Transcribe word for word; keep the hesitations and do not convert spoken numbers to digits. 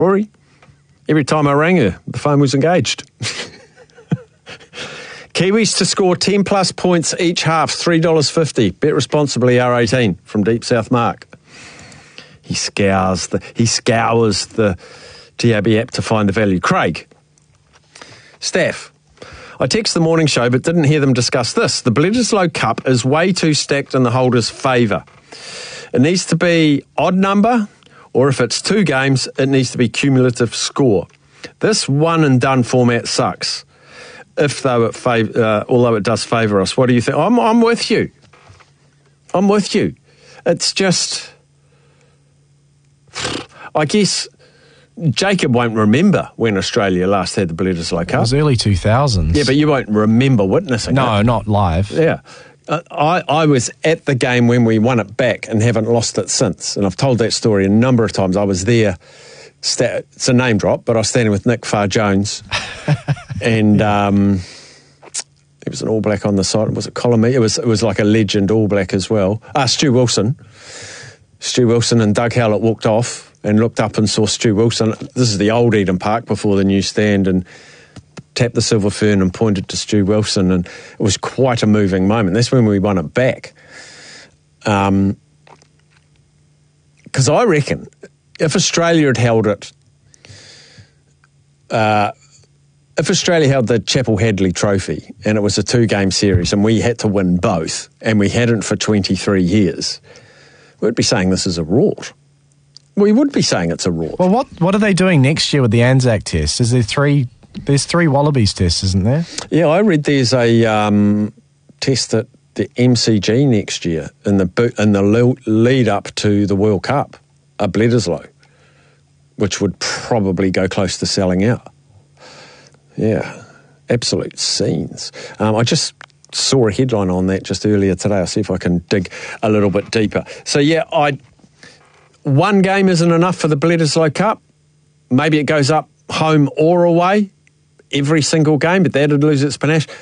Rory, every time I rang her, the phone was engaged. Kiwis to score ten plus points each half, three dollars fifty. Bet responsibly, R eighteen, from Deep South Mark. He scours the he scours the T A B app to find the value. Craig, Staff, I text the morning show but didn't hear them discuss this. The Bledisloe Cup is way too stacked in the holders' favour. It needs to be odd number, or if it's two games, it needs to be cumulative score. This one and done format sucks. If though it fav- uh, although it does favour us, what do you think? I'm I'm with you. I'm with you. It's just, I guess Jacob won't remember when Australia last had the Bledisloe Cup. It was early two thousands. Yeah, but you won't remember witnessing no, it. No, not live. Yeah. Uh, I, I was at the game when we won it back and haven't lost it since. And I've told that story a number of times. I was there. Sta- it's a name drop, but I was standing with Nick Farr-Jones. and um, it was an All Black on the side. Was it Colomé? It was, it was like a legend All Black as well. Ah, Stu Wilson. Stu Wilson and Doug Howlett walked off and looked up and saw Stu Wilson. This is the old Eden Park before the new stand, and tapped the silver fern and pointed to Stu Wilson, and it was quite a moving moment. That's when we won it back. Um, because I reckon if Australia had held it, uh, if Australia held the Chapel Hadley Trophy and it was a two-game series and we had to win both, and we hadn't for twenty-three years, we'd be saying this is a rort. We would be saying it's a rort. Well, what what are they doing next year with the Anzac Test? Is there three... There's three Wallabies tests, isn't there? Yeah, I read there's a um, test at the M C G next year in the bo- in the lead up to the World Cup, a Bledisloe, which would probably go close to selling out. Yeah, absolute scenes. Um, I just saw a headline on that just earlier today. I'll see if I can dig a little bit deeper. So yeah, I one game isn't enough for the Bledisloe Cup. Maybe it goes up home or away every single game, but that'd lose its panache.